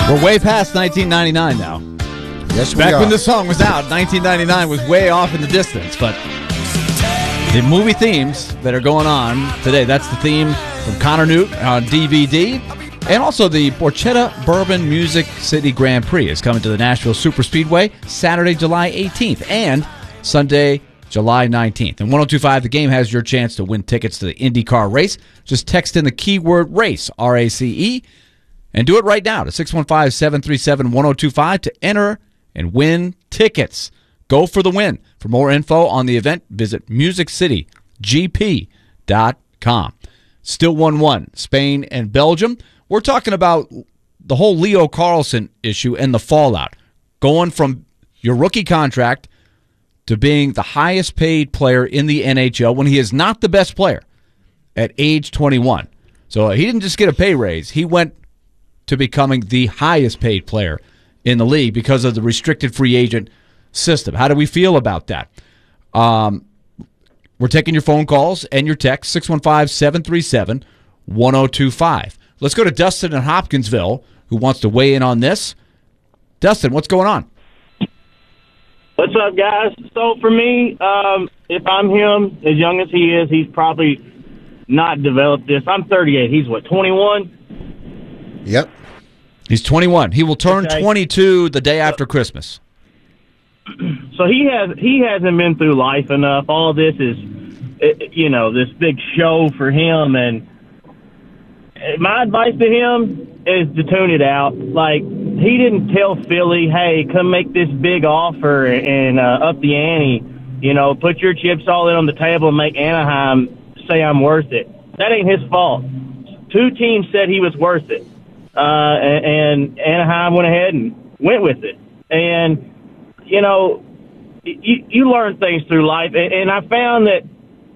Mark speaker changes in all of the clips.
Speaker 1: We're way past 1999 now.
Speaker 2: Yes, we
Speaker 1: Back
Speaker 2: are.
Speaker 1: when the song was out, 1999 was way off in the distance. But the movie themes that are going on today, that's the theme from Connor Newt on DVD. And also the Borchetta Bourbon Music City Grand Prix is coming to the Nashville Superspeedway Saturday, July 18th and Sunday, July 19th. And 102.5 The Game has your chance to win tickets to the IndyCar race. Just text in the keyword RACE, R-A-C-E, and do it right now to 615-737-1025 to enter and win tickets. Go for the win. For more info on the event, visit musiccitygp.com. Still 1-1, Spain and Belgium. We're talking about the whole Leo Carlsson issue and the fallout. Going from your rookie contract to being the highest paid player in the NHL when he is not the best player at age 21. So he didn't just get a pay raise. He went to becoming the highest paid player in the league because of the restricted free agent system. How do we feel about that? We're taking your phone calls and your texts, 615-737-1025. Let's go to Dustin in Hopkinsville, who wants to weigh in on this. Dustin, what's going on?
Speaker 3: What's up, guys? So for me, if I'm him, as young as he is, he's probably not developed this. I'm 38. He's, 21?
Speaker 2: Yep.
Speaker 1: He's 21. He will turn 22 the day after Christmas.
Speaker 3: So he hasn't been through life enough. All this is, this big show for him. And my advice to him is to tune it out. Like, he didn't tell Philly, hey, come make this big offer and up the ante. Put your chips all in on the table and make Anaheim say I'm worth it. That ain't his fault. Two teams said he was worth it. And Anaheim went ahead and went with it. And, you learn things through life. And I found that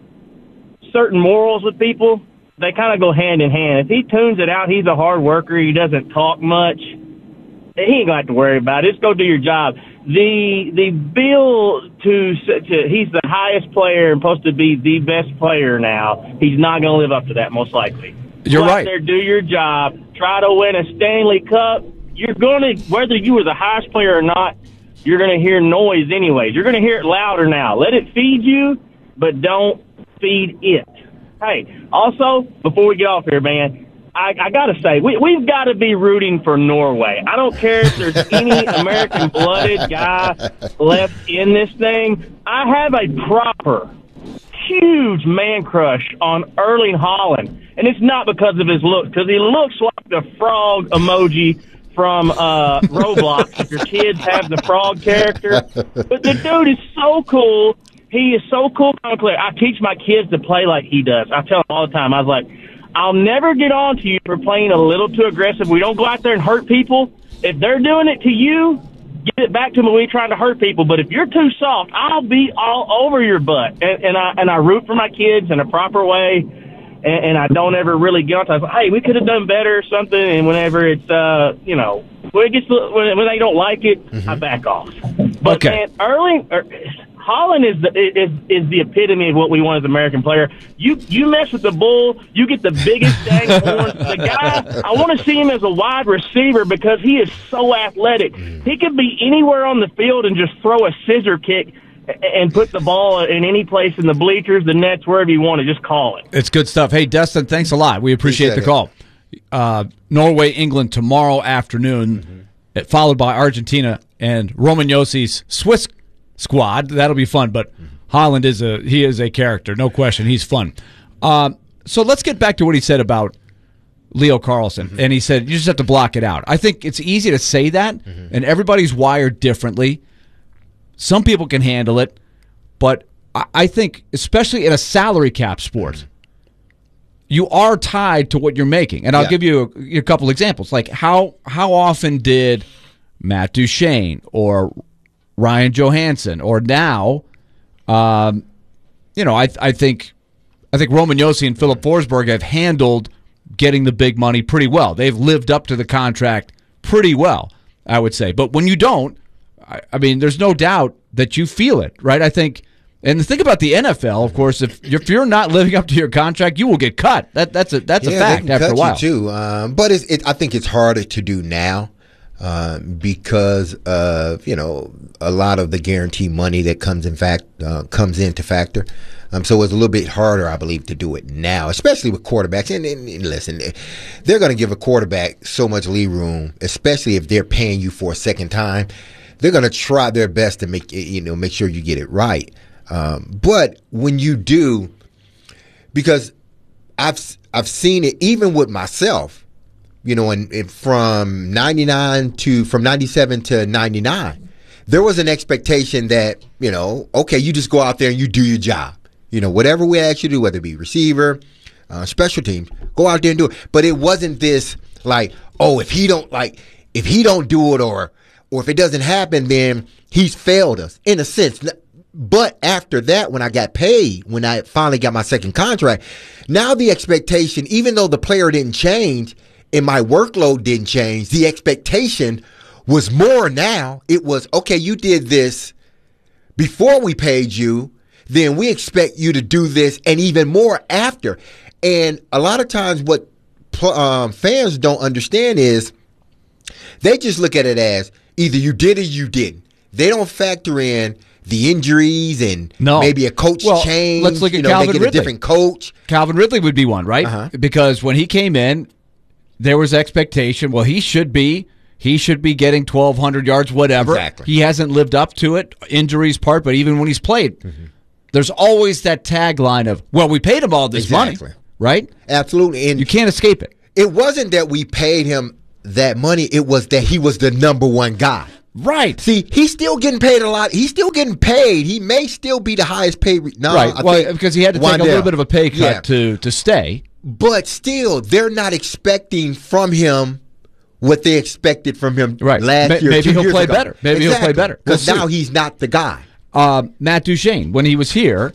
Speaker 3: certain morals with people, they kind of go hand in hand. If he tunes it out, he's a hard worker, he doesn't talk much, he ain't going to have to worry about it. Just go do your job. The bill to he's the highest player and supposed to be the best player now, he's not going to live up to that, most likely.
Speaker 1: You're
Speaker 3: Go out
Speaker 1: right.
Speaker 3: there, do your job, try to win a Stanley Cup. You're going to, whether you were the highest player or not, you're going to hear noise anyways. You're going to hear it louder now. Let it feed you, but don't feed it. Hey, also, before we get off here, man, I got to say, we've got to be rooting for Norway. I don't care if there's any American-blooded guy left in this thing. I have a proper, huge man crush on Erling Haaland. And it's not because of his looks, because he looks like the frog emoji from Roblox, if your kids have the frog character. But the dude is so cool. He is so cool. I teach my kids to play like he does. I tell them all the time, I was like, I'll never get on to you for playing a little too aggressive. We don't go out there and hurt people. If they're doing it to you, give it back to them when we're trying to hurt people. But if you're too soft, I'll be all over your butt. And I root for my kids in a proper way. And I don't ever really get on to, hey, we could have done better or something. And whenever it's, when it gets, when they don't like it, I back off. But
Speaker 1: Okay.
Speaker 3: Man, Haaland is the epitome of what we want as an American player. You mess with the bull, you get the biggest dang horns. The guy, I want to see him as a wide receiver because he is so athletic. He could be anywhere on the field and just throw a scissor kick and put the ball in any place in the bleachers, the nets, wherever you want to. Just call it.
Speaker 1: It's good stuff. Hey, Dustin, thanks a lot. We appreciate the call. Norway, England tomorrow afternoon, followed by Argentina and Roman Yossi's Swiss squad. That'll be fun, but Haaland is a character, no question. He's fun. So let's get back to what he said about Leo Carlsson. And he said, you just have to block it out. I think it's easy to say that, and everybody's wired differently. Some people can handle it, but I think, especially in a salary cap sport, you are tied to what you're making. And I'll give you a couple examples. Like, how often did Matt Duchene or Ryan Johansson or now, I think Roman Josi and Philip Forsberg have handled getting the big money pretty well. They've lived up to the contract pretty well, I would say. But when you don't, I mean, there's no doubt that you feel it, right? I think, and the thing about the NFL, of course, if you're not living up to your contract, you will get cut. That's a fact
Speaker 2: they can
Speaker 1: after
Speaker 2: cut
Speaker 1: a while.
Speaker 2: You too. But I think it's harder to do now because of a lot of the guarantee money that comes into factor. So it's a little bit harder, I believe, to do it now, especially with quarterbacks. And listen, they're going to give a quarterback so much lead room, especially if they're paying you for a second time. They're going to try their best to make sure you get it right. But when you do, because I've seen it even with myself, and from 97 to 99, there was an expectation that, okay, you just go out there and you do your job. Whatever we ask you to do, whether it be receiver, special teams, go out there and do it. But it wasn't this like, oh, if he don't do it or if it doesn't happen, then he's failed us in a sense. But after that, when I got paid, when I finally got my second contract, now the expectation, even though the player didn't change and my workload didn't change, the expectation was more now. It was, okay, you did this before we paid you, then we expect you to do this and even more after. And a lot of times what fans don't understand is they just look at it as either you did or you didn't. They don't factor in the injuries and maybe a coach change.
Speaker 1: Let's look at Calvin Ridley.
Speaker 2: A different coach.
Speaker 1: Calvin Ridley would be one, right? Uh-huh. Because when he came in, there was expectation. Well, he should be getting 1,200 yards, whatever.
Speaker 2: Exactly.
Speaker 1: He hasn't lived up to it. Injuries part, but even when he's played, there's always that tagline of, well, we paid him all this money, right?
Speaker 2: Absolutely. And
Speaker 1: you can't escape it.
Speaker 2: It wasn't that we paid him that money. It was that he was the number one guy.
Speaker 1: Right.
Speaker 2: See, he's still getting paid a lot. He's still getting paid. He may still be the highest paid. No,
Speaker 1: right. Because he had to take a little bit of a pay cut to stay.
Speaker 2: But still, they're not expecting from him what they expected from him last year.
Speaker 1: Maybe he'll play better. Maybe he'll play better.
Speaker 2: Because now he's not the guy.
Speaker 1: Matt Duchene, when he was here,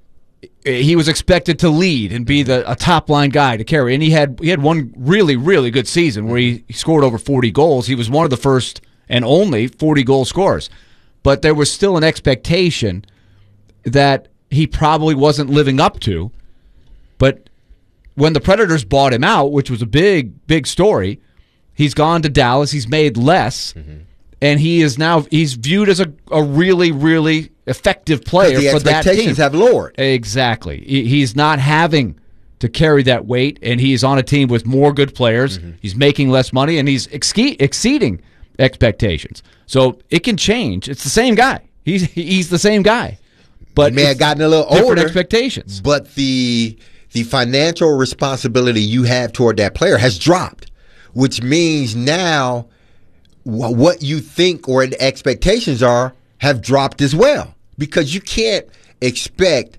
Speaker 1: he was expected to lead and be a top line guy to carry. And he had one really, really good season where he scored over 40 goals. He was one of the first and only 40-goal scorers. But there was still an expectation that he probably wasn't living up to. But when the Predators bought him out, which was a big, big story, he's gone to Dallas. He's made less. And he's viewed as a really, really effective player for that team.
Speaker 2: The expectations have lowered.
Speaker 1: Exactly. He's not having to carry that weight, and he's on a team with more good players. He's making less money, and he's exceeding expectations. So it can change. It's the same guy. He's the same guy. But
Speaker 2: he may have gotten a little
Speaker 1: different
Speaker 2: older.
Speaker 1: Expectations.
Speaker 2: But the financial responsibility you have toward that player has dropped, which means now what you think or the expectations are have dropped as well. Because you can't expect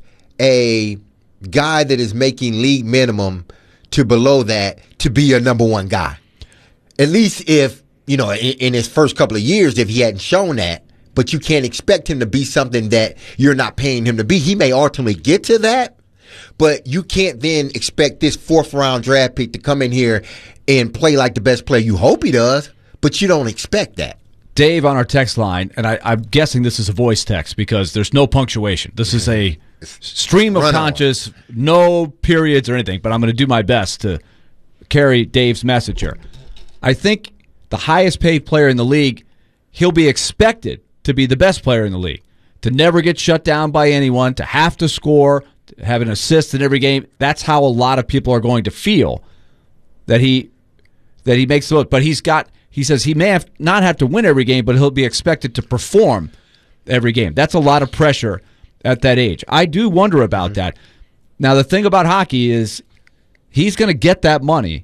Speaker 2: a guy that is making league minimum to below that to be your number one guy. At least if, in his first couple of years, if he hadn't shown that, but you can't expect him to be something that you're not paying him to be. He may ultimately get to that, but you can't then expect this 4th-round draft pick to come in here and play like the best player. You hope he does, but you don't expect that.
Speaker 1: Dave on our text line, and I'm guessing this is a voice text because there's no punctuation. This is a stream of conscious, no periods or anything, but I'm going to do my best to carry Dave's message here. I think the highest paid player in the league, he'll be expected to be the best player in the league, to never get shut down by anyone, to have to score, to have an assist in every game. That's how a lot of people are going to feel that he makes the most. But he says he may not have to win every game, but he'll be expected to perform every game. That's a lot of pressure at that age. I do wonder about that. Now, the thing about hockey is he's going to get that money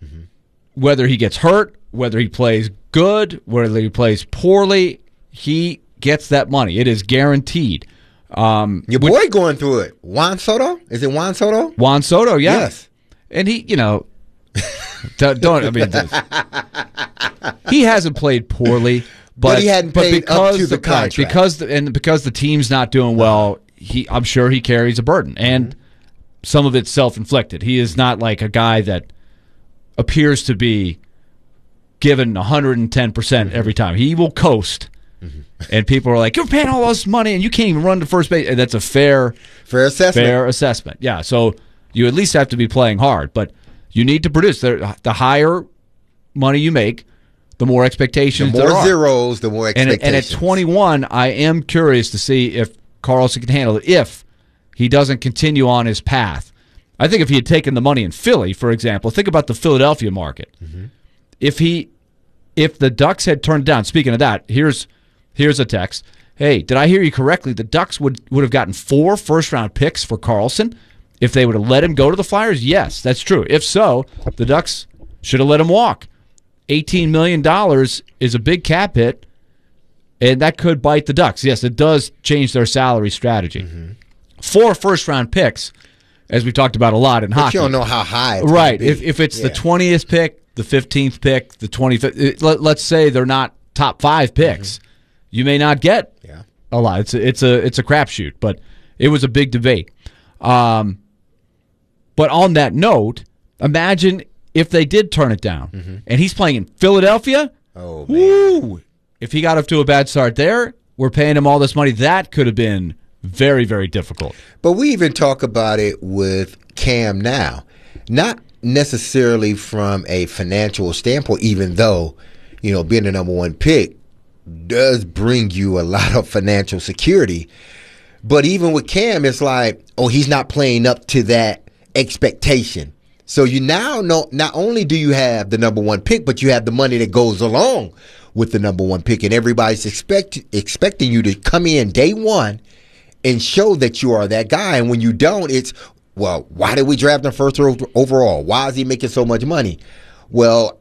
Speaker 1: whether he gets hurt, whether he plays good, whether he plays poorly. He gets that money. It is guaranteed.
Speaker 2: Your boy going through it. Juan Soto? Is it Juan Soto?
Speaker 1: Juan Soto, yeah.
Speaker 2: Yes.
Speaker 1: And he, he hasn't played poorly, but
Speaker 2: he hadn't paid up to the contract.
Speaker 1: Because the team's not doing well, I'm sure he carries a burden, and some of it's self-inflicted. He is not like a guy that appears to be given 110% every time. He will coast, and people are like, "You're paying all this money, and you can't even run to first base." And that's a fair assessment. Yeah, so you at least have to be playing hard, but you need to produce. The higher money you make, the more expectations
Speaker 2: the more
Speaker 1: there are.
Speaker 2: zeros, the more expectations.
Speaker 1: And at 21, I am curious to see if Carlson can handle it if he doesn't continue on his path. I think if he had taken the money in Philly, for example, think about the Philadelphia market. Mm-hmm. If the Ducks had turned down, speaking of that, here's a text. Hey, did I hear you correctly? The Ducks would have gotten 4 first-round picks for Carlson if they would have let him go to the Flyers? Yes, that's true. If so, the Ducks should have let him walk. $18 million is a big cap hit, and that could bite the Ducks. Yes, it does change their salary strategy. Mm-hmm. 4 first-round picks, as we talked about a lot in hockey.
Speaker 2: But you don't know how high it's
Speaker 1: right.
Speaker 2: going to be.
Speaker 1: If it's the 20th pick, the 15th pick, the 25th, let's say they're not top 5 picks. Mm-hmm. You may not get a lot. It's a crapshoot, but it was a big debate. But on that note, imagine if they did turn it down, and he's playing in Philadelphia.
Speaker 2: Oh, man. Woo!
Speaker 1: If he got off to a bad start there, we're paying him all this money. That could have been very, very difficult.
Speaker 2: But we even talk about it with Cam now. Not necessarily from a financial standpoint, even though, being the number 1 pick does bring you a lot of financial security. But even with Cam, it's like, he's not playing up to that expectation. So you now know, not only do you have the number 1 pick, but you have the money that goes along with the number 1 pick. And everybody's expecting you to come in day one and show that you are that guy. And when you don't, it's, well, why did we draft him first overall? Why is he making so much money? Well,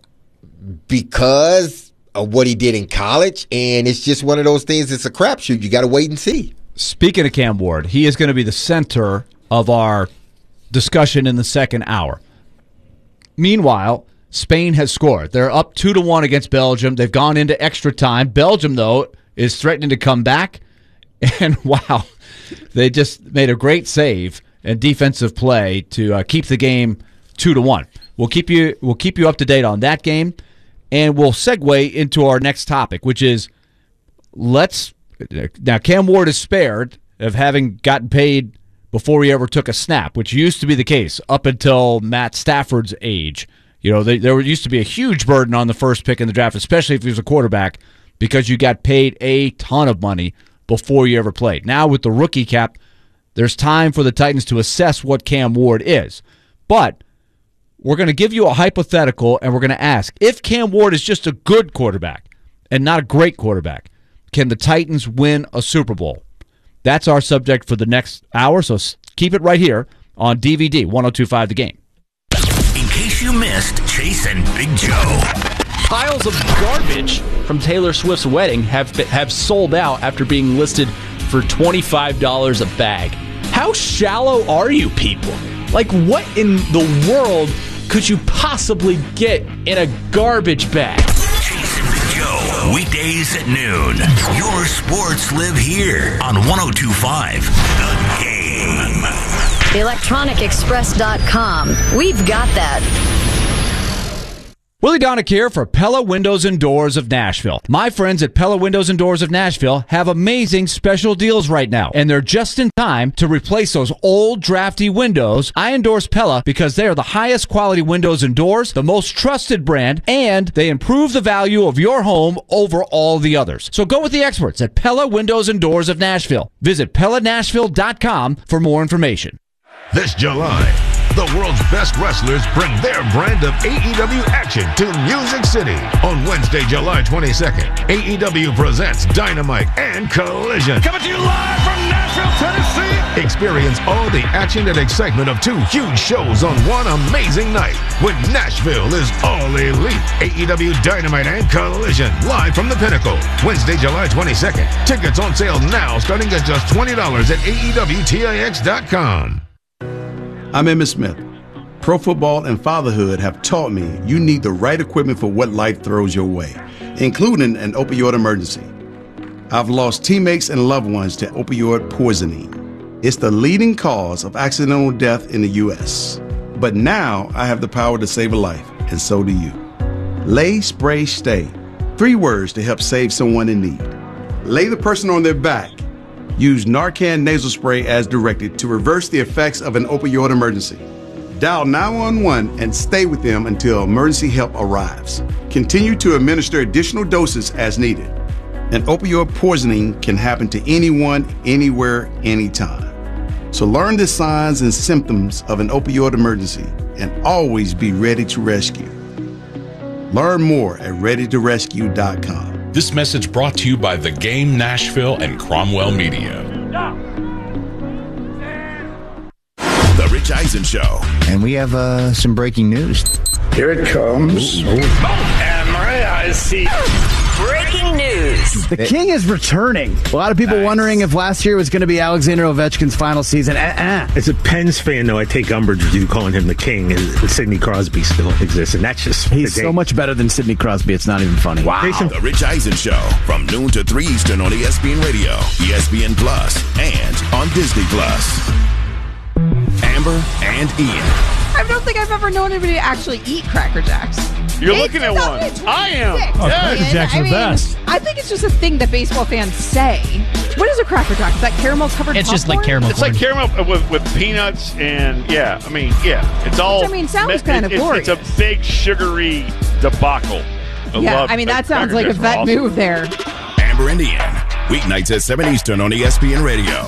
Speaker 2: because of what he did in college, and it's just one of those things. It's a crapshoot. You got to wait and see.
Speaker 1: Speaking of Cam Ward, he is going to be the center of our discussion in the second hour. Meanwhile, Spain has scored. They're up 2-1 against Belgium. They've gone into extra time. Belgium, though, is threatening to come back. And wow, they just made a great save and defensive play to keep the game 2-1. We'll keep you up to date on that game. And we'll segue into our next topic, which is now Cam Ward is spared of having gotten paid before he ever took a snap, which used to be the case up until Matt Stafford's age. There used to be a huge burden on the first pick in the draft, especially if he was a quarterback, because you got paid a ton of money before you ever played. Now with the rookie cap, there's time for the Titans to assess what Cam Ward is. But we're going to give you a hypothetical, and we're going to ask, if Cam Ward is just a good quarterback and not a great quarterback, can the Titans win a Super Bowl? That's our subject for the next hour, so keep it right here on DVD 102.5 The Game.
Speaker 4: In case you missed Chase and Big Joe.
Speaker 5: Piles of garbage from Taylor Swift's wedding have sold out after being listed for $25 a bag. How shallow are you people? Like, what in the world could you possibly get in a garbage bag?
Speaker 4: Chase and Big Joe, weekdays at noon. Your sports live here on 102.5 The Game.
Speaker 6: ElectronicExpress.com. We've got that.
Speaker 1: Willie Donick here for Pella Windows and Doors of Nashville. My friends at Pella Windows and Doors of Nashville have amazing special deals right now, and they're just in time to replace those old drafty windows. I endorse Pella because they are the highest quality windows and doors, the most trusted brand, and they improve the value of your home over all the others. So go with the experts at Pella Windows and Doors of Nashville. Visit PellaNashville.com for more information.
Speaker 7: This July, the world's best wrestlers bring their brand of AEW action to Music City. On Wednesday, July 22nd, AEW presents Dynamite and Collision.
Speaker 8: Coming to you live from Nashville, Tennessee.
Speaker 7: Experience all the action and excitement of 2 huge shows on one amazing night when Nashville is all elite. AEW Dynamite and Collision, live from the Pinnacle. Wednesday, July 22nd. Tickets on sale now starting at just $20 at AEWTIX.com.
Speaker 9: I'm Emmitt Smith. Pro football and fatherhood have taught me you need the right equipment for what life throws your way, including an opioid emergency. I've lost teammates and loved ones to opioid poisoning. It's the leading cause of accidental death in the U.S. But now I have the power to save a life, and so do you. Lay, spray, stay. 3 words to help save someone in need. Lay the person on their back. Use Narcan nasal spray as directed to reverse the effects of an opioid emergency. Dial 911 and stay with them until emergency help arrives. Continue to administer additional doses as needed. And opioid poisoning can happen to anyone, anywhere, anytime. So learn the signs and symptoms of an opioid emergency and always be ready to rescue. Learn more at readytorescue.com.
Speaker 10: This message brought to you by The Game Nashville and Cromwell Media.
Speaker 7: The Rich Eisen Show.
Speaker 11: And we have some breaking news.
Speaker 8: Here it comes. And my eyes see.
Speaker 6: Breaking news.
Speaker 12: The King is returning. A lot of people wondering if last year was going to be Alexander Ovechkin's final season.
Speaker 13: As a Pens fan, though, I take umbrage with you calling him the King, and Sidney Crosby still exists, and that's just...
Speaker 12: He's so much better than Sidney Crosby, it's not even funny.
Speaker 13: Wow.
Speaker 7: The Rich Eisen Show from noon to 3 Eastern on ESPN Radio, ESPN Plus, and on Disney Plus. Amber and Ian.
Speaker 14: I don't think I've ever known anybody to actually eat Cracker Jacks.
Speaker 8: You're looking at one. I am.
Speaker 15: Cracker Jacks are the best.
Speaker 14: I think it's just a thing that baseball fans say. What is a Cracker Jack? Is that caramel covered?
Speaker 15: It's
Speaker 14: popcorn?
Speaker 15: just like caramel.
Speaker 8: It's like caramel with peanuts and it's all.
Speaker 14: Which, sounds kind of glorious.
Speaker 8: It's a big sugary debacle.
Speaker 14: That sounds like a vet move there.
Speaker 7: Amber and Ian, weeknights at 7 Eastern on ESPN Radio.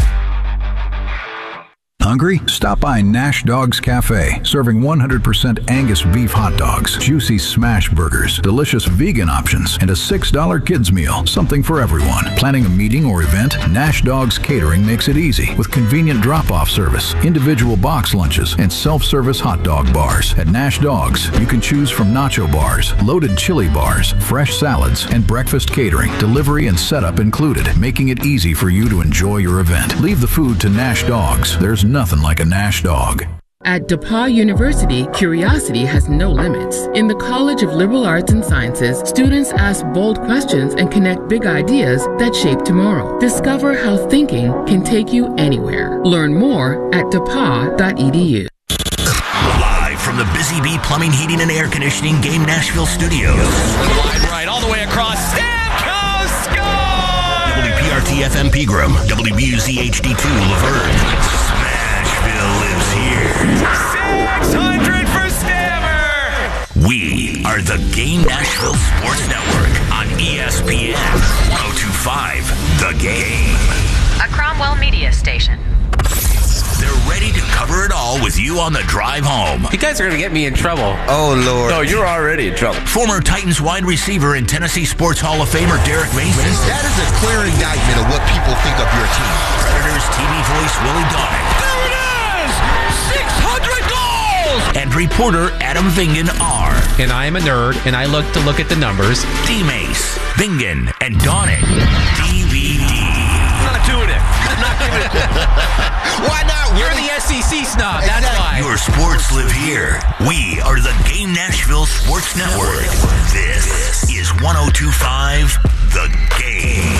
Speaker 16: Hungry? Stop by Nash Dogs Cafe, serving 100% Angus beef hot dogs, juicy smash burgers, delicious vegan options, and a $6 kids meal, something for everyone. Planning a meeting or event? Nash Dogs Catering makes it easy with convenient drop-off service, individual box lunches, and self-service hot dog bars. At Nash Dogs, you can choose from nacho bars, loaded chili bars, fresh salads, and breakfast catering, delivery and setup included, making it easy for you to enjoy your event. Leave the food to Nash Dogs. There's nothing like a Nash dog.
Speaker 17: At DePauw University, curiosity has no limits. In the College of Liberal Arts and Sciences, students ask bold questions and connect big ideas that shape tomorrow. Discover how thinking can take you anywhere. Learn more at depaw.edu.
Speaker 4: Live from the Busy Bee Plumbing, Heating, and Air Conditioning Game Nashville studios.
Speaker 5: Wide right, all the way across. Stamkos score!
Speaker 4: WPRT FM Pegram, WBUZ HD2 Laverne. Smashville lives here.
Speaker 5: 600 for Stammer!
Speaker 4: We are the Game Nashville Sports Network on ESPN 102.5 The Game.
Speaker 6: A Cromwell Media station.
Speaker 4: They're ready to cover it all with you on the drive home.
Speaker 18: You guys are going to get me in trouble.
Speaker 2: Oh, Lord.
Speaker 18: No, you're already in trouble.
Speaker 4: Former Titans wide receiver and Tennessee Sports Hall of Famer Derek Mason.
Speaker 2: That is a clear indictment of what people think of your team.
Speaker 4: Predators TV voice Willie Donick.
Speaker 5: There it is! 600 goals!
Speaker 4: And reporter Adam Vingan are.
Speaker 18: And I am a nerd, and I look at the numbers.
Speaker 4: D-Mace, Vingan, and Donick. DVD.
Speaker 5: I'm not doing it. I'm not giving it to him.
Speaker 2: Why not?
Speaker 18: You're the SEC snob, that's why.
Speaker 4: Your sports live here. We are the Game Nashville Sports Network. This is 102.5 The Game.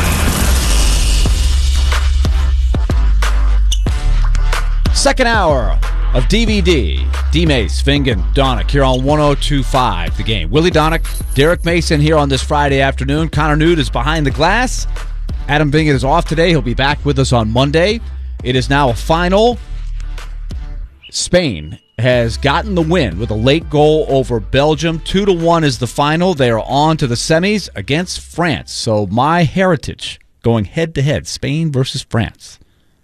Speaker 1: Second hour of DVD. D-Mace, Vingan, Donick here on 102.5 The Game. Willie Donick, Derek Mason here on this Friday afternoon. Connor Nude is behind the glass. Adam Vingan is off today. He'll be back with us on Monday. It is now a final. Spain has gotten the win with a late goal over Belgium. 2-1 is the final. They are on to the semis against France. So my heritage going head-to-head, Spain versus France.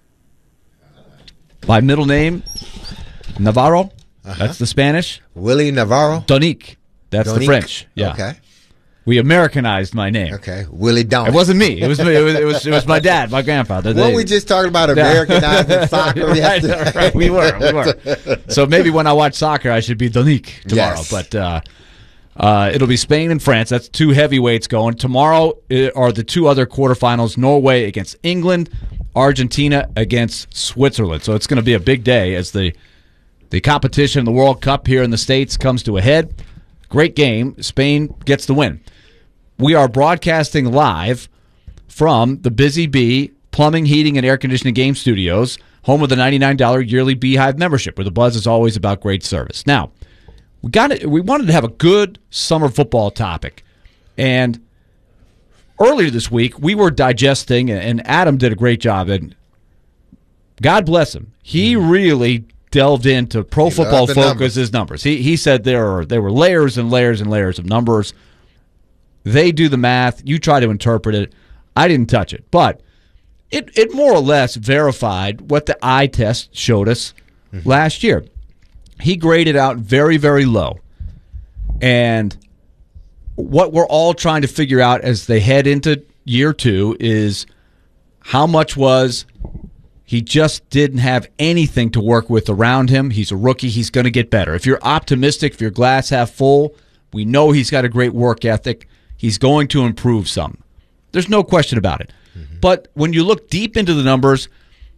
Speaker 1: My middle name, Navarro. That's the Spanish.
Speaker 2: Willie Navarro.
Speaker 1: Donick. That's the French. Yeah.
Speaker 2: Okay.
Speaker 1: We Americanized my name.
Speaker 2: Okay, Willie Donick.
Speaker 1: It wasn't me. It was my dad, my grandfather.
Speaker 2: Weren't we just talking about Americanizing soccer yesterday?
Speaker 1: Right. We were. So maybe when I watch soccer, I should be Donick tomorrow. Yes. But it'll be Spain and France. That's two heavyweights going. Tomorrow are the two other quarterfinals, Norway against England, Argentina against Switzerland. So it's going to be a big day as the competition, the World Cup here in the States comes to a head. Great game. Spain gets the win. We are broadcasting live from the Busy Bee Plumbing, Heating, and Air Conditioning Game Studios, home of the $99 yearly Beehive membership, where the buzz is always about great service. Now, we wanted to have a good summer football topic, and earlier this week we were digesting, and Adam did a great job, and God bless him. He really delved into Pro
Speaker 2: He
Speaker 1: Football
Speaker 2: loved the
Speaker 1: Focus's numbers. He said there were layers and layers and layers of numbers. They do the math. You try to interpret it. I didn't touch it. But it more or less verified what the eye test showed us last year. He graded out very, very low. And what we're all trying to figure out as they head into year 2 is how much was he just didn't have anything to work with around him. He's a rookie. He's going to get better. If you're optimistic, if you're glass half full, we know he's got a great work ethic. He's going to improve some. There's no question about it. But when you look deep into the numbers,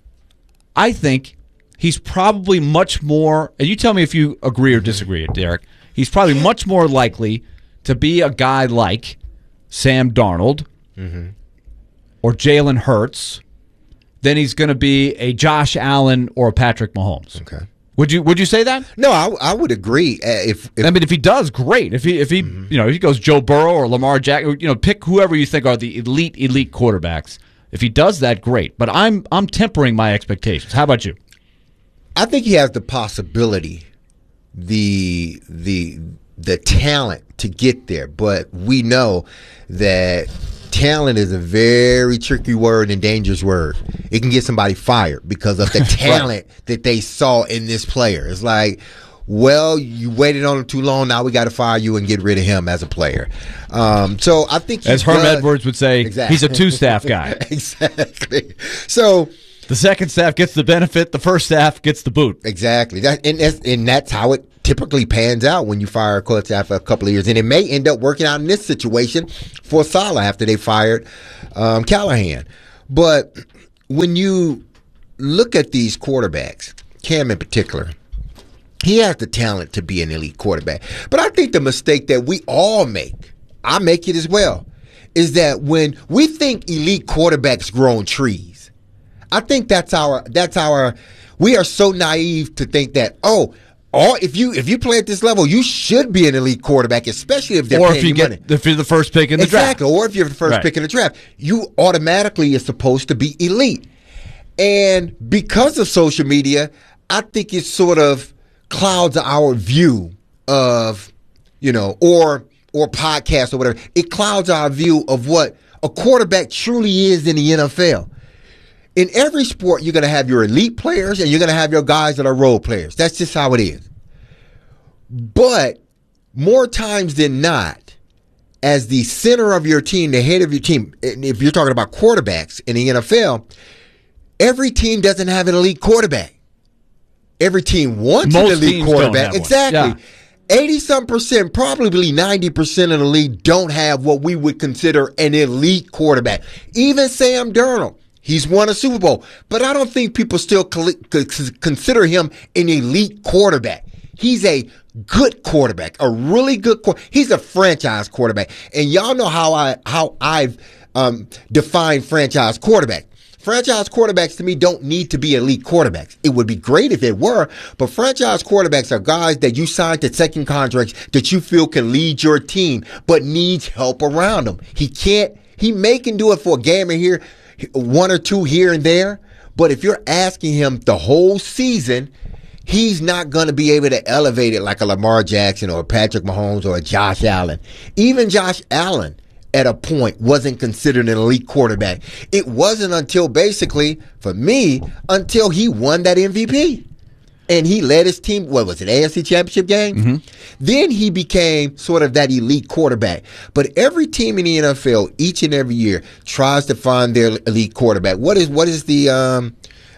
Speaker 1: I think he's probably much more, and you tell me if you agree or disagree, Derek, he's probably much more likely to be a guy like Sam Darnold or Jalen Hurts than he's going to be a Josh Allen or a Patrick Mahomes.
Speaker 2: Okay.
Speaker 1: Would you say that?
Speaker 2: No, I would agree. If
Speaker 1: he does, great. If he goes Joe Burrow or Lamar Jackson, pick whoever you think are the elite quarterbacks. If he does that, great. But I'm tempering my expectations. How about you?
Speaker 2: I think he has the possibility, the talent to get there, but we know that talent is a very tricky word and dangerous word. It can get somebody fired because of the talent that they saw in this player. It's like, well, you waited on him too long. Now we got to fire you and get rid of him as a player. So I think,
Speaker 1: as Herm Edwards would say, he's a two-staff guy.
Speaker 2: Exactly. So
Speaker 1: the second staff gets the benefit. The first staff gets the boot.
Speaker 2: Exactly. And that's how it typically pans out when you fire a coach after a couple of years. And it may end up working out in this situation for Saleh after they fired Callahan. But when you look at these quarterbacks, Cam in particular, he has the talent to be an elite quarterback. But I think the mistake that we all make, I make it as well, is that when we think elite quarterbacks grow on trees, I think that's our we are so naive to think that, if you play at this level, you should be an elite quarterback, especially if they're paying you money.
Speaker 1: If you're the first pick in the draft.
Speaker 2: Exactly, or if you're the first pick in the draft. You automatically are supposed to be elite. And because of social media, I think it sort of clouds our view of, or podcasts or whatever. It clouds our view of what a quarterback truly is in the NFL. In every sport, you're going to have your elite players and you're going to have your guys that are role players. That's just how it is. But more times than not, as the center of your team, the head of your team, and if you're talking about quarterbacks in the NFL, every team doesn't have an elite quarterback. Every team wants an elite quarterback. Exactly. 80-some%, probably 90% of the league don't have what we would consider an elite quarterback. Even Sam Darnold. He's won a Super Bowl, but I don't think people still consider him an elite quarterback. He's a good quarterback, a really good quarterback. He's a franchise quarterback, and y'all know how I've defined franchise quarterback. Franchise quarterbacks to me don't need to be elite quarterbacks. It would be great if it were, but franchise quarterbacks are guys that you signed to second contracts that you feel can lead your team, but needs help around them. He may can do it for a game here, one or two here and there, but if you're asking him the whole season, he's not going to be able to elevate it like a Lamar Jackson or a Patrick Mahomes or a Josh Allen. Even Josh Allen, at a point, wasn't considered an elite quarterback. It wasn't until basically, for me, until he won that MVP. And he led his team, what was it, AFC Championship game? Mm-hmm. Then he became sort of that elite quarterback. But every team in the NFL, each and every year, tries to find their elite quarterback. What is the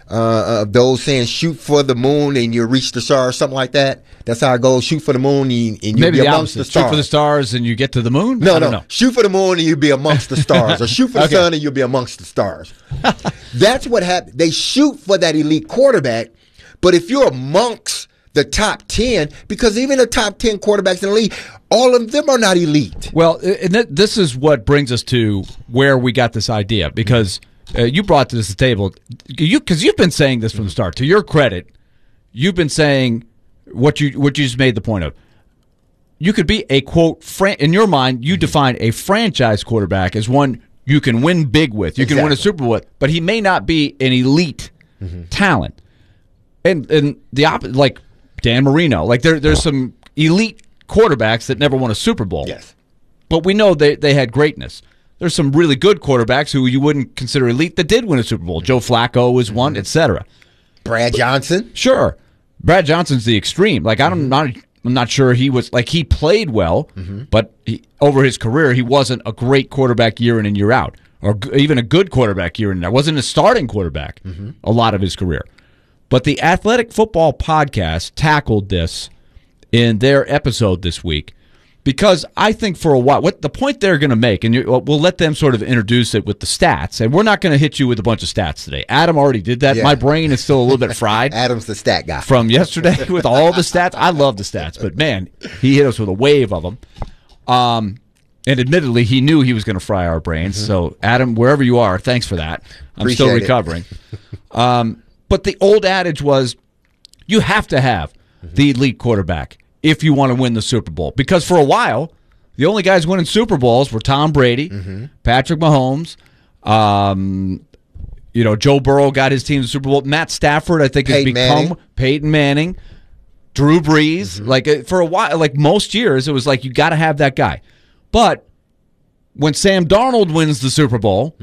Speaker 2: those saying, shoot for the moon and you reach the stars, something like that? That's how it goes. Shoot for the moon and you'll be amongst the stars.
Speaker 1: Shoot for the stars and you get to the moon?
Speaker 2: No. Shoot for the moon and you'll be amongst the stars. Or shoot for the sun and you'll be amongst the stars. That's what happened. They shoot for that elite quarterback. But if you're amongst the top 10, because even the top 10 quarterbacks in the league, all of them are not elite.
Speaker 1: Well, and this is what brings us to where we got this idea, because you brought this to the table. Because you've been saying this from the start. To your credit, you've been saying what you just made the point of. You could be a, quote, in your mind, you define a franchise quarterback as one you can win big with. You can win a Super Bowl with. But he may not be an elite talent. And the opposite, like Dan Marino. Like there's some elite quarterbacks that never won a Super Bowl.
Speaker 2: Yes.
Speaker 1: But we know they had greatness. There's some really good quarterbacks who you wouldn't consider elite that did win a Super Bowl. Joe Flacco was one, etc.
Speaker 2: Brad Johnson?
Speaker 1: Sure. Brad Johnson's the extreme. Like I'm not sure he was like he played well, but over his career he wasn't a great quarterback year in and year out, or even a good quarterback year in and out. Wasn't a starting quarterback a lot of his career. But the Athletic Football Podcast tackled this in their episode this week because I think for a while, what the point they're going to make, and we'll let them sort of introduce it with the stats, and we're not going to hit you with a bunch of stats today. Adam already did that. Yeah. My brain is still a little bit fried.
Speaker 2: Adam's the stat guy.
Speaker 1: From yesterday with all the stats. I love the stats, but man, he hit us with a wave of them. And admittedly, he knew he was going to fry our brains. So, Adam, wherever you are, thanks for that. I'm still recovering. But the old adage was you have to have the elite quarterback if you want to win the Super Bowl. Because for a while, the only guys winning Super Bowls were Tom Brady, Patrick Mahomes, Joe Burrow got his team to the Super Bowl. Matt Stafford, I think, has become Peyton Manning, Drew Brees. Like for a while, like most years, it was like you got to have that guy. But when Sam Darnold wins the Super Bowl,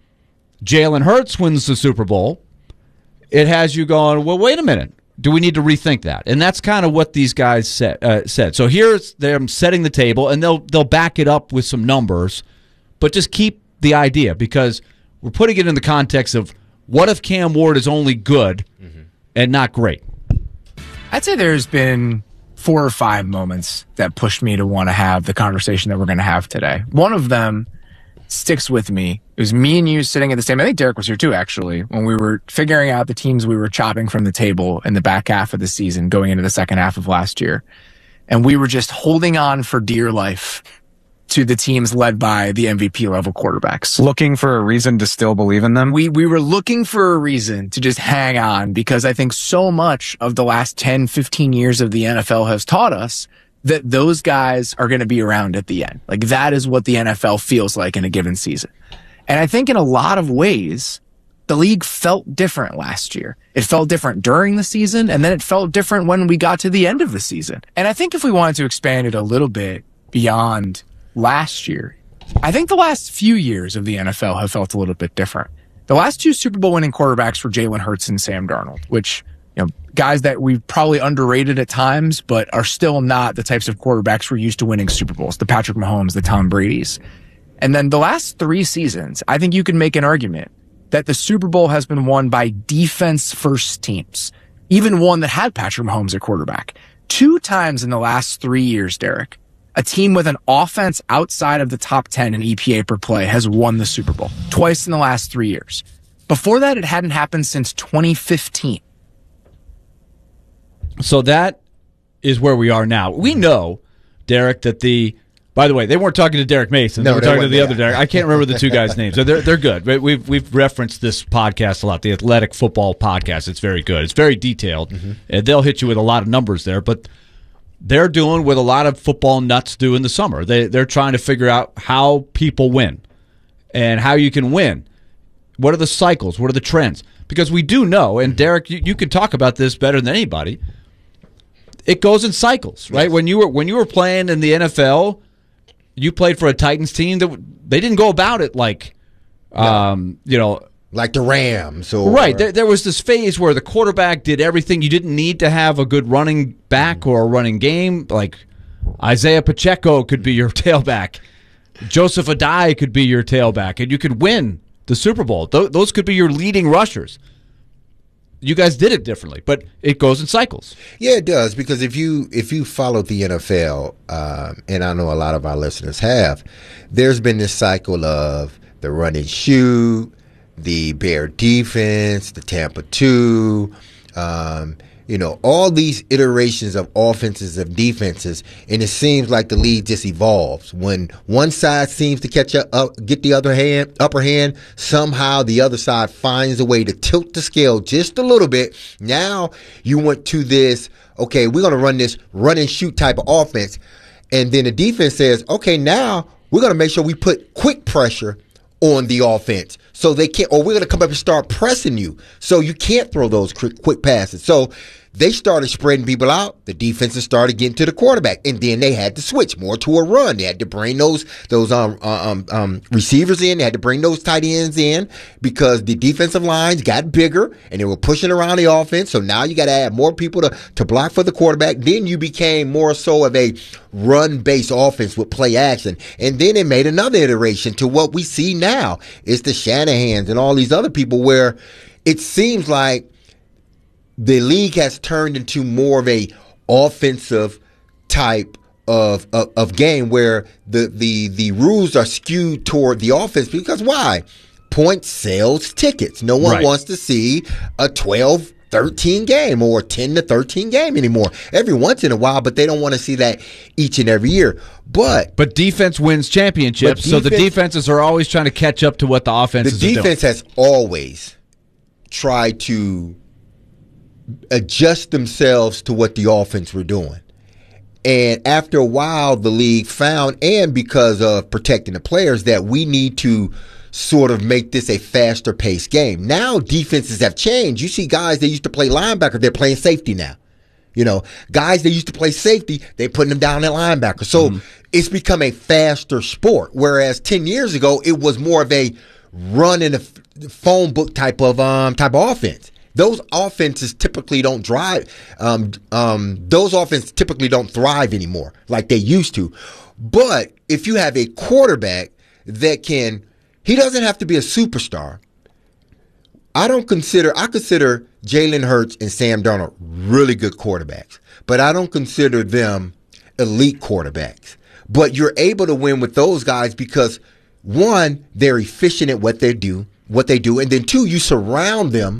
Speaker 1: Jalen Hurts wins the Super Bowl, it has you going, well, wait a minute. Do we need to rethink that? And that's kind of what these guys said. So here's them setting the table, and they'll back it up with some numbers, but just keep the idea because we're putting it in the context of what if Cam Ward is only good and not great?
Speaker 19: I'd say there's been 4 or 5 moments that pushed me to want to have the conversation that we're going to have today. One of them sticks with me. It was me and you sitting at the same. I think Derek was here too, actually, when we were figuring out the teams we were chopping from the table in the back half of the season, going into the second half of last year. And we were just holding on for dear life to the teams led by the MVP level quarterbacks.
Speaker 12: Looking for a reason to still believe in them?
Speaker 19: We were looking for a reason to just hang on because I think so much of the last 10, 15 years of the NFL has taught us that those guys are going to be around at the end. Like that is what the NFL feels like in a given season. And I think in a lot of ways, the league felt different last year. It felt different during the season, and then it felt different when we got to the end of the season. And I think if we wanted to expand it a little bit beyond last year, I think the last few years of the NFL have felt a little bit different. The last 2 Super Bowl winning quarterbacks were Jalen Hurts and Sam Darnold, which, guys that we've probably underrated at times, but are still not the types of quarterbacks we're used to winning Super Bowls, the Patrick Mahomes, the Tom Bradys. And then the last 3 seasons, I think you can make an argument that the Super Bowl has been won by defense-first teams, even one that had Patrick Mahomes at quarterback. 2 times in the last 3 years, Derek, a team with an offense outside of the top 10 in EPA per play has won the Super Bowl. Twice in the last 3 years. Before that, it hadn't happened since 2015.
Speaker 1: So that is where we are now. We know, Derek, that by the way, they weren't talking to Derek Mason. They were talking to the other Derek. I can't remember the 2 guys' names. So they're good. We've referenced this podcast a lot, the Athletic Football Podcast. It's very good. It's very detailed. And they'll hit you with a lot of numbers there. But they're doing what a lot of football nuts do in the summer. They're trying to figure out how people win and how you can win. What are the cycles? What are the trends? Because we do know, and Derek, you can talk about this better than anybody, it goes in cycles, right? When you were playing in the NFL, you played for a Titans team that they didn't go about it like,
Speaker 2: like the Rams.
Speaker 1: Right. There was this phase where the quarterback did everything. You didn't need to have a good running back or a running game. Like Isaiah Pacheco could be your tailback. Joseph Adai could be your tailback, and you could win the Super Bowl. Those could be your leading rushers. You guys did it differently, but it goes in cycles.
Speaker 2: Yeah, it does, because if you follow the NFL, and I know a lot of our listeners have, there's been this cycle of the run and shoot, the Bear defense, the Tampa 2, all these iterations of offenses, of defenses, and it seems like the league just evolves. When one side seems to get the upper hand, somehow the other side finds a way to tilt the scale just a little bit. Now you went to this, okay, we're going to run this run and shoot type of offense, and then the defense says, okay, now we're going to make sure we put quick pressure on the offense. So they can't, or we're going to come up and start pressing you. So you can't throw those quick passes. So they started spreading people out. The defenses started getting to the quarterback, and then they had to switch more to a run. They had to bring those receivers in. They had to bring those tight ends in because the defensive lines got bigger and they were pushing around the offense. So now you got to add more people to block for the quarterback. Then you became more so of a run-based offense with play action, and then it made another iteration to what we see now. It's the Shanahans and all these other people where it seems like the league has turned into more of a offensive type of game where the rules are skewed toward the offense because why? Points sells tickets. No one wants to see a 12-13 game or a 10-13 game anymore. Every once in a while, but they don't want to see that each and every year. But
Speaker 1: defense wins championships, so the defenses are always trying to catch up to what the offenses are doing.
Speaker 2: The defense has always tried to adjust themselves to what the offense were doing. And after a while, the league found, and because of protecting the players, that we need to sort of make this a faster paced game. Now defenses have changed. You see guys that used to play linebacker, they're playing safety now. You know, guys that used to play safety, they're putting them down at linebacker. So it's become a faster sport. Whereas 10 years ago, it was more of a run in a phone book type of offense. Those offenses typically don't drive. Those offenses typically don't thrive anymore like they used to. But if you have a quarterback that he doesn't have to be a superstar. I consider Jalen Hurts and Sam Darnold really good quarterbacks, but I don't consider them elite quarterbacks. But you're able to win with those guys because one, they're efficient at what they do, and then two, you surround them